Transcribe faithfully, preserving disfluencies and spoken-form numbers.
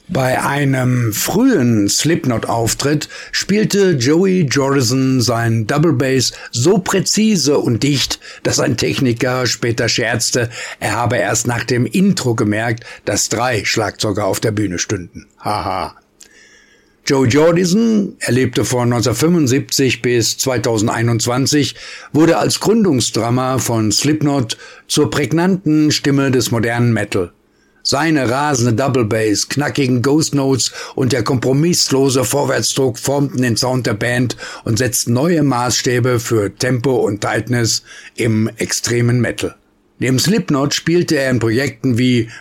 Bei einem frühen Slipknot-Auftritt spielte Joey Jordison sein Double Bass so präzise und dicht, dass ein Techniker später scherzte, er habe erst nach dem Intro gemerkt, dass drei Schlagzeuger auf der Bühne stünden. Haha. Joey Jordison, er lebte von neunzehnhundertfünfundsiebzig bis zweitausendeinundzwanzig, wurde als Gründungsdrummer von Slipknot zur prägnanten Stimme des modernen Metal. Seine rasende Double Bass, knackigen Ghost Notes und der kompromisslose Vorwärtsdruck formten den Sound der Band und setzten neue Maßstäbe für Tempo und Tightness im extremen Metal. Neben Slipknot spielte er in Projekten wie